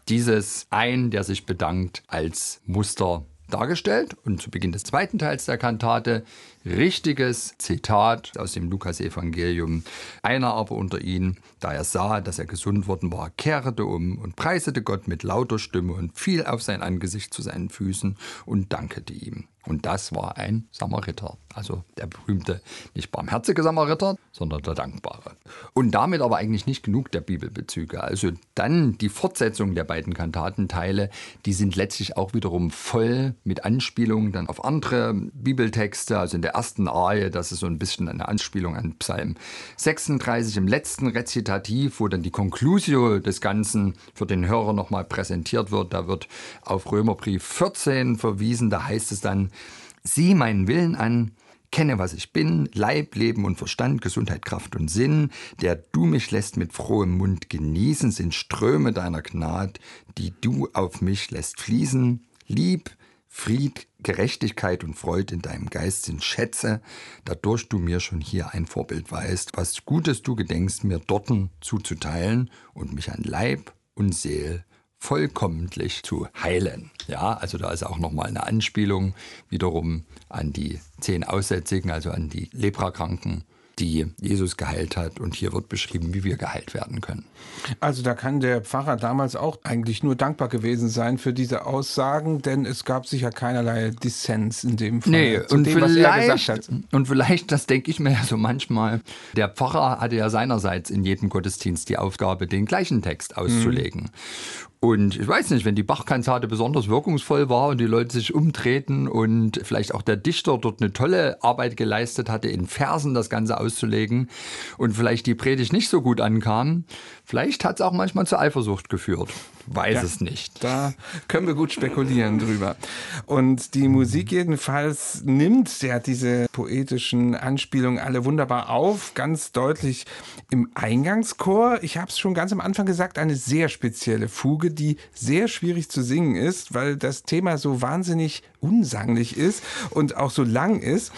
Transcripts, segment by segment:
dieses Ein, der sich bedankt, als Muster dargestellt. Und zu Beginn des zweiten Teils der Kantate richtiges Zitat aus dem Lukas-Evangelium. Einer aber unter ihnen, da er sah, dass er gesund worden war, kehrte um und preisete Gott mit lauter Stimme und fiel auf sein Angesicht zu seinen Füßen und dankte ihm. Und das war ein Samariter. Also der berühmte, nicht barmherzige Samariter, sondern der Dankbare. Und damit aber eigentlich nicht genug der Bibelbezüge. Also dann die Fortsetzung der beiden Kantatenteile, die sind letztlich auch wiederum voll mit Anspielungen dann auf andere Bibeltexte. Also in der ersten Arie, das ist so ein bisschen eine Anspielung an Psalm 36, im letzten Rezitativ, wo dann die Conclusio des Ganzen für den Hörer nochmal präsentiert wird. Da wird auf Römerbrief 14 verwiesen, da heißt es dann: Sieh meinen Willen an, kenne, was ich bin, Leib, Leben und Verstand, Gesundheit, Kraft und Sinn, der du mich lässt mit frohem Mund genießen, sind Ströme deiner Gnade, die du auf mich lässt fließen. Lieb, Fried, Gerechtigkeit und Freude in deinem Geist sind Schätze, dadurch du mir schon hier ein Vorbild weißt, was Gutes du gedenkst, mir dorten zuzuteilen und mich an Leib und Seele vollkommentlich zu heilen. Ja, also da ist auch nochmal eine Anspielung wiederum an die 10 Aussätzigen, also an die Leprakranken, die Jesus geheilt hat. Und hier wird beschrieben, wie wir geheilt werden können. Also da kann der Pfarrer damals auch eigentlich nur dankbar gewesen sein für diese Aussagen, denn es gab sicher keinerlei Dissens in dem Fall. Nee, zu dem, was er gesagt hat. Und vielleicht, das denke ich mir ja so manchmal, der Pfarrer hatte ja seinerseits in jedem Gottesdienst die Aufgabe, den gleichen Text auszulegen. Und ich weiß nicht, wenn die Bach-Kantate besonders wirkungsvoll war und die Leute sich umdrehten und vielleicht auch der Dichter dort eine tolle Arbeit geleistet hatte, in Versen das Ganze auszulegen und vielleicht die Predigt nicht so gut ankam, vielleicht hat es auch manchmal zur Eifersucht geführt. Weiß es nicht. Da können wir gut spekulieren drüber. Und die Musik jedenfalls nimmt ja diese poetischen Anspielungen alle wunderbar auf, ganz deutlich im Eingangschor. Ich habe es schon ganz am Anfang gesagt, eine sehr spezielle Fuge, die sehr schwierig zu singen ist, weil das Thema so wahnsinnig unsanglich ist und auch so lang ist.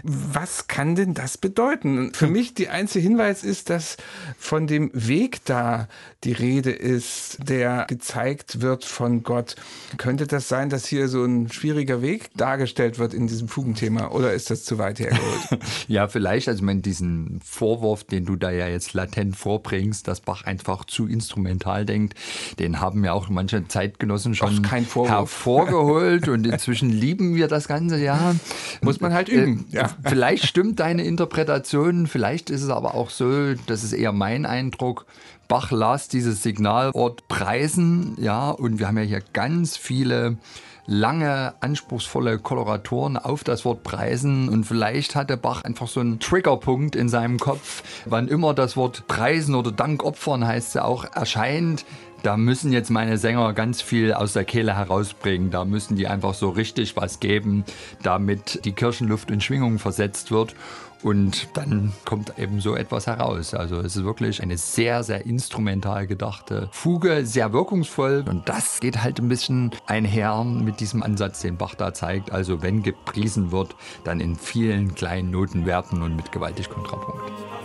Was kann denn das bedeuten? Für mich der einzige Hinweis ist, dass von dem Weg da die Rede ist, der gezeigt wird von Gott. Könnte das sein, dass hier so ein schwieriger Weg dargestellt wird in diesem Fugenthema, oder ist das zu weit hergeholt? Ja, vielleicht. Also ich meine, diesen Vorwurf, den du da ja jetzt latent vorbringst, dass Bach einfach zu instrumental denkt, den haben ja auch manche Zeitgenossen schon hervorgeholt und inzwischen lieben wir das Ganze, ja. Muss man halt üben. Ja. Vielleicht stimmt deine Interpretation, vielleicht ist es aber auch so, das ist eher mein Eindruck, Bach las dieses Signalwort preisen, ja, und wir haben ja hier ganz viele lange, anspruchsvolle Koloraturen auf das Wort preisen und vielleicht hatte Bach einfach so einen Triggerpunkt in seinem Kopf, wann immer das Wort preisen oder Dank opfern heißt es ja auch, erscheint. Da müssen jetzt meine Sänger ganz viel aus der Kehle herausbringen. Da müssen die einfach so richtig was geben, damit die Kirchenluft in Schwingung versetzt wird. Und dann kommt eben so etwas heraus. Also es ist wirklich eine sehr, sehr instrumental gedachte Fuge, sehr wirkungsvoll. Und das geht halt ein bisschen einher mit diesem Ansatz, den Bach da zeigt. Also wenn gepriesen wird, dann in vielen kleinen Notenwerten und mit gewaltig Kontrapunkt.